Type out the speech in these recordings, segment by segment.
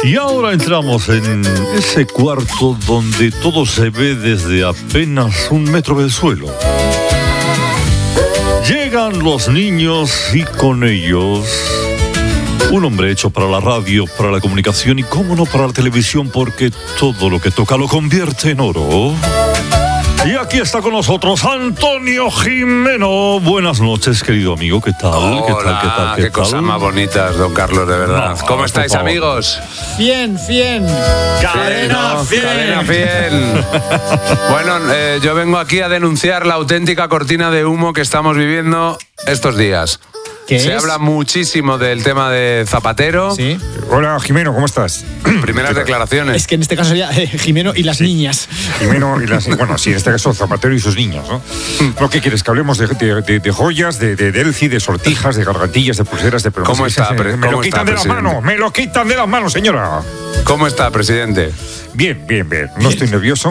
Y ahora entramos en ese cuarto donde todo se ve desde apenas 1 metro del suelo. Llegan los niños y con ellos un hombre hecho para la radio, para la comunicación y, cómo no, para la televisión, porque todo lo que toca lo convierte en oro. Y aquí está con nosotros Antonio Gimeno. Buenas noches, querido amigo. ¿Qué tal? Hola, ¿Qué tal? qué cosas más bonitas, don Carlos, de verdad. No, ¿Cómo estáis, amigos? Bien. Cadena 100. Cadena 100. Bueno, yo vengo aquí a denunciar la auténtica cortina de humo que estamos viviendo estos días. Se habla muchísimo del tema de Zapatero. Sí. Hola, Gimeno, ¿cómo estás? Primeras declaraciones. Es que en este caso sería Gimeno y las niñas. Gimeno y las... Bueno, sí, en este caso Zapatero y sus niños, ¿no? ¿Lo que quieres? Que hablemos de joyas, de Delci, de sortijas, de gargantillas, de pulseras, de... ¿Cómo está, Me lo quitan de las manos, me lo quitan de las manos, señora. ¿Cómo está, presidente? Bien. No estoy nervioso.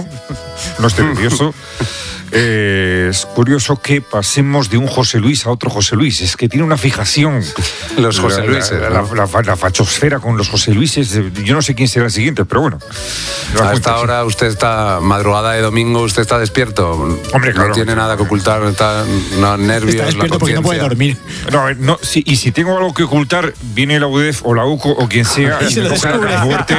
Es curioso que pasemos de un José Luis a otro José Luis. Es que tiene una fijación. Los José Luises. La fachosfera con los José Luises. Yo no sé quién será el siguiente, pero bueno. A esta hora usted está, madrugada de domingo, usted está despierto. Hombre, claro. No tiene nada que ocultar, está nervios. Está despierto porque no puede dormir. No, y si tengo algo que ocultar, viene la UDEF o la UCO o quien sea y me coge la caja fuerte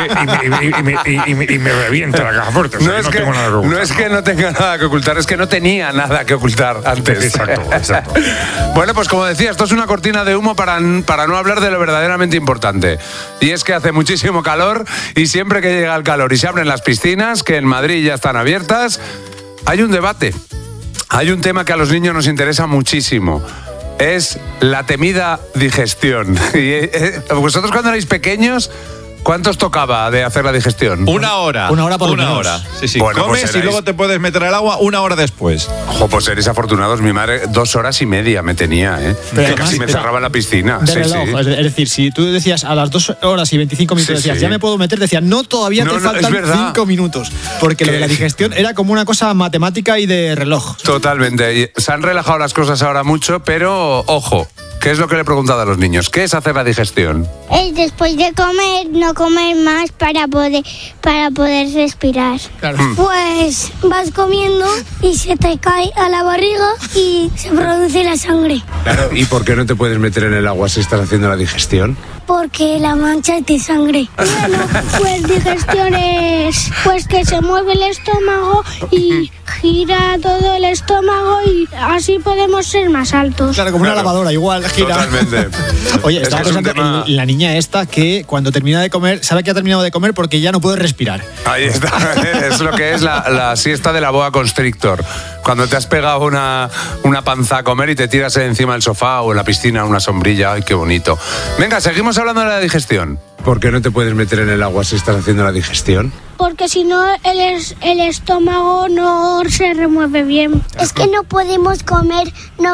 y me revienta la caja fuerte. O sea, no es que no tenga nada que ocultar, es que no tenía nada que ocultar antes. Exacto. Bueno, pues como decía, esto es una cortina de humo para no hablar de lo verdaderamente importante. Y es que hace muchísimo calor y siempre que llega el calor y se abren las piscinas, que en Madrid ya están abiertas, hay un debate. Hay un tema que a los niños nos interesa muchísimo. Es la temida digestión. Y, vosotros cuando erais pequeños, ¿cuánto os tocaba de hacer la digestión? 1 hora. 1 hora por lo Una menos. hora. Sí. Bueno, Comes pues y luego te puedes meter al agua 1 hora después. Ojo, pues seréis afortunados. Mi madre 2 horas y media me tenía, Pero que casi me cerraba en la piscina. De Sí, reloj. sí. Es decir, si tú decías a las 2 horas y 25 minutos, Sí, decías, sí. ya me puedo meter, decías, no, todavía No, te es faltan verdad. 5 minutos. Porque lo de la digestión era como una cosa matemática y de reloj. Totalmente. Y se han relajado las cosas ahora mucho, pero ojo, ¿qué es lo que le he preguntado a los niños? ¿Qué es hacer la digestión? Es después de comer, no comer más para poder respirar. Claro. Pues vas comiendo y se te cae a la barriga y se produce la sangre. Claro, ¿y por qué no te puedes meter en el agua si estás haciendo la digestión? Porque la mancha es de sangre. Bueno, pues digestión es pues que se mueve el estómago y gira todo el estómago y así podemos ser más altos. Claro, como una lavadora, igual, gira. Totalmente. Oye, Es estaba que es un pensando tema- en la niña esta que cuando termina de comer, sabe que ha terminado de comer porque ya no puede respirar. Ahí está, es lo que es la siesta de la boa constrictor. Cuando te has pegado una panza a comer y te tiras encima del sofá o en la piscina, una sombrilla, ay, qué bonito. Venga, seguimos hablando de la digestión. ¿Por qué no te puedes meter en el agua si estás haciendo la digestión? Porque si no el estómago no se remueve bien. Es que no podemos comer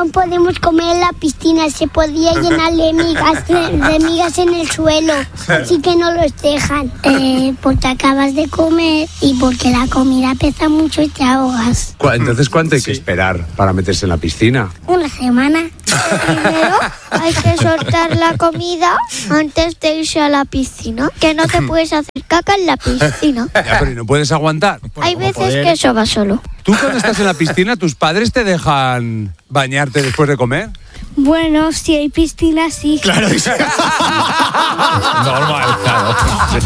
en la piscina, se podía llenar de migas en el suelo, así que no los dejan. Porque acabas de comer y porque la comida pesa mucho y te ahogas. Entonces, ¿cuánto hay que esperar para meterse en la piscina? Una semana. Primero hay que soltar la comida antes de irse a la piscina, que no te puedes hacer caca en la piscina. Ya, pero ¿y no puedes aguantar? Hay veces que eso va solo. ¿Tú cuando estás en la piscina, tus padres te dejan bañarte después de comer? Bueno, si hay piscina, sí. Claro. Normal, claro.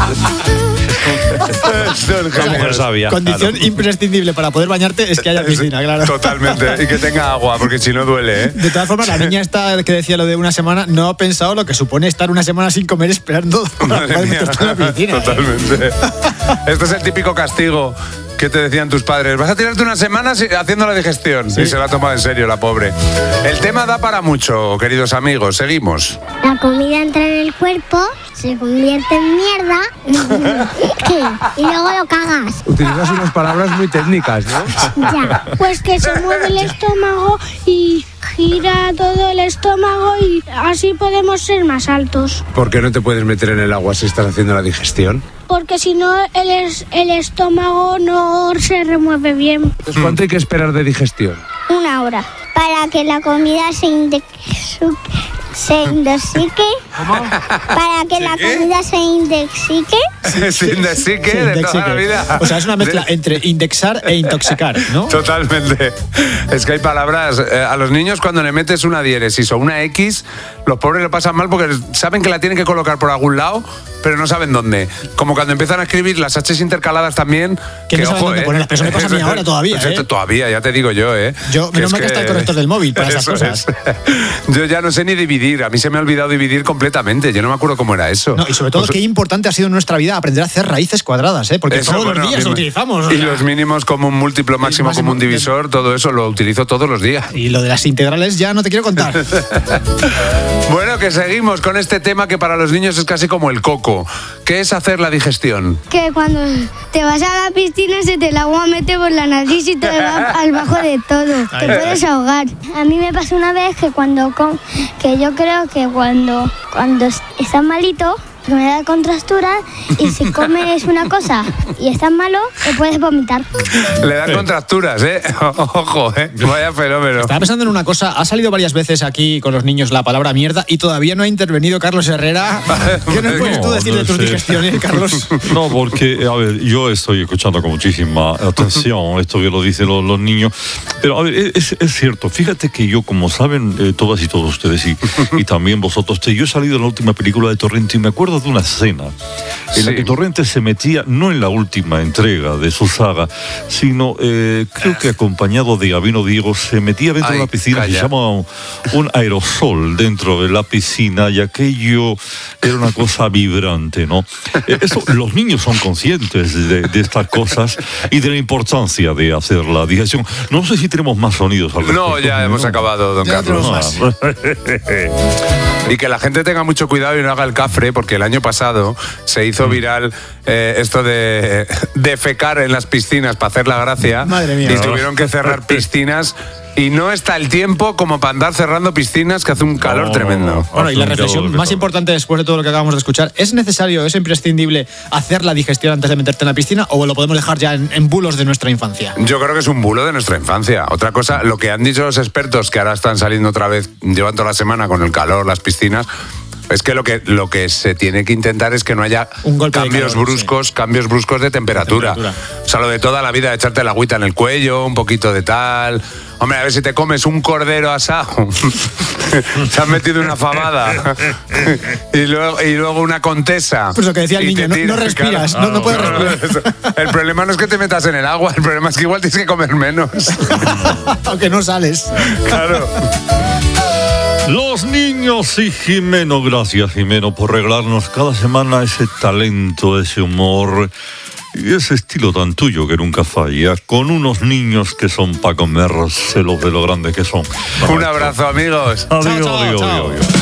Mujer sabia. Condición Claro. imprescindible para poder bañarte es que haya piscina, claro. Totalmente. Y que tenga agua, porque si no duele, ¿eh? De todas formas, la niña esta que decía lo de una semana no ha pensado lo que supone estar una semana sin comer esperando para Madre poder mía. meterte en la piscina. Totalmente. Este es el típico castigo que te decían tus padres. Vas a tirarte unas semanas haciendo la digestión. Y se la ha tomado en serio la pobre. El tema da para mucho, queridos amigos. Seguimos. La comida entra en el cuerpo, se convierte en mierda y luego lo cagas. Utilizas unas palabras muy técnicas, ¿no? Ya. Pues que se mueve el estómago y gira todo el estómago y así podemos ser más altos. ¿Por qué no te puedes meter en el agua si estás haciendo la digestión? Porque si no el estómago no se remueve bien. ¿Cuánto hay que esperar de digestión? 1 hora. Para que la comida se intoxique. Para que la comida se intoxique. Se intoxique de toda la vida. O sea, es una mezcla entre indexar e intoxicar, ¿no? Totalmente. Es que hay palabras. A los niños, cuando le metes una diéresis o una X, los pobres lo pasan mal porque saben que la tienen que colocar por algún lado, pero no saben dónde. Como cuando empiezan a escribir las H's intercaladas también. Que no saben dónde ponerlas, pero eso me pasa a mí ahora todavía, ¿eh? Todavía, ya te digo yo, ¿eh? Yo, menos mal que está el corrector del móvil para esas cosas. Yo ya no sé ni dividir. A mí se me ha olvidado dividir completamente. Yo no me acuerdo cómo era eso. No, y sobre todo, qué importante ha sido en nuestra vida aprender a hacer raíces cuadradas, ¿eh? Porque eso, todos los días lo utilizamos. Y los mínimos común múltiplo, máximo común divisor, todo eso lo utilizo todos los días. Y lo de las integrales ya no te quiero contar. Bueno, que seguimos con este tema que para los niños es casi como el coco. ¿Qué es hacer la digestión? Que cuando te vas a la piscina se te el agua mete por la nariz y te va al bajo de todo. Te puedes ahogar. A mí me pasó una vez que que yo creo que cuando estás malito, que me da contractura, y si comes una cosa y estás malo, te puedes vomitar. Le dan contracturas, ¿eh? Ojo, ¿eh? Vaya fenómeno. Estaba pensando en una cosa. Ha salido varias veces aquí con los niños la palabra mierda y todavía no ha intervenido Carlos Herrera. ¿Qué nos puedes tú decir de tus digestiones, Carlos? No, porque, a ver, yo estoy escuchando con muchísima atención esto que lo dicen los niños. Pero, a ver, es cierto. Fíjate que yo, como saben todas y todos ustedes, y también vosotros, yo he salido en la última película de Torrente y me acuerdo de una escena en la que Torrente se metía, no en la última entrega de su saga, sino creo que acompañado de Gabino Diego, se metía dentro de una piscina que se llama un aerosol dentro de la piscina, y aquello era una cosa vibrante, ¿no? Eso, los niños son conscientes de estas cosas y de la importancia de hacer la digestión. No sé si tenemos más sonidos al respecto. No, ya hemos acabado, don Carlos. Y que la gente tenga mucho cuidado y no haga el cafre, porque el año pasado se hizo viral esto de defecar en las piscinas para hacer la gracia. Madre mía. Y tuvieron que cerrar piscinas. Y no está el tiempo como para andar cerrando piscinas, que hace un calor tremendo. Bueno, y la reflexión más importante después de todo lo que acabamos de escuchar, ¿es necesario, es imprescindible hacer la digestión antes de meterte en la piscina o lo podemos dejar ya en bulos de nuestra infancia? Yo creo que es un bulo de nuestra infancia. Otra cosa, lo que han dicho los expertos, que ahora están saliendo otra vez, llevan toda la semana con el calor, las piscinas, es que lo que se tiene que intentar es que no haya cambios bruscos de temperatura. O sea, lo de toda la vida, echarte la agüita en el cuello, un poquito de tal. Hombre, a ver si te comes un cordero asado, te has metido una fabada y luego una contesa. Pues lo que decía el niño, no respiras, claro, no puedes respirar. El problema no es que te metas en el agua, el problema es que igual tienes que comer menos. Aunque no sales. Claro. Los niños y Jimeno, gracias Jimeno por regalarnos cada semana ese talento, ese humor y ese estilo tan tuyo que nunca falla, con unos niños que son para comérselos de lo grande que son. Un abrazo, amigos. Adiós, adiós, adiós.